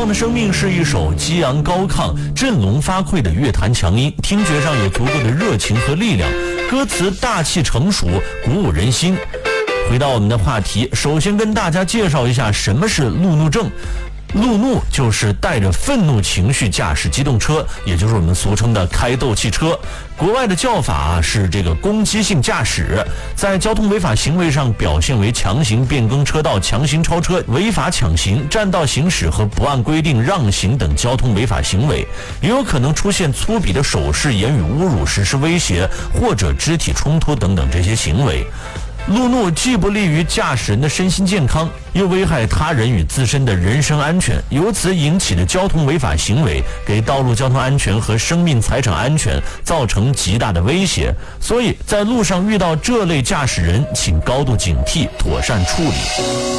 放的生命是一首激昂高亢、振聋发聩的乐坛强音，听觉上有足够的热情和力量，歌词大气成熟，鼓舞人心。回到我们的话题，首先跟大家介绍一下什么是路怒症。路怒就是带着愤怒情绪驾驶机动车，也就是我们俗称的开斗汽车。国外的叫法是这个攻击性驾驶，在交通违法行为上表现为强行变更车道、强行超车、违法抢行、占道行驶和不按规定让行等交通违法行为，也有可能出现粗鄙的手势、言语侮辱、实施威胁或者肢体冲突等等这些行为。路怒既不利于驾驶人的身心健康，又危害他人与自身的人身安全，由此引起的交通违法行为给道路交通安全和生命财产安全造成极大的威胁。所以在路上遇到这类驾驶人，请高度警惕，妥善处理。